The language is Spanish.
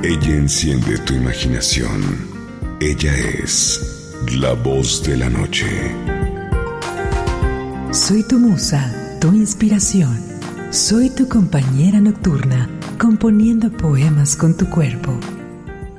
Ella enciende tu imaginación. Ella es la voz de la noche. Soy tu musa, tu inspiración. Soy tu compañera nocturna, componiendo poemas con tu cuerpo.